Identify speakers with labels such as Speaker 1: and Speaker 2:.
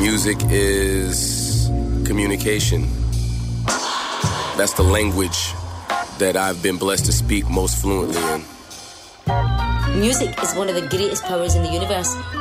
Speaker 1: Music is communication. That's the language that I've been blessed to speak most fluently in.
Speaker 2: Music is one of the greatest powers in the universe.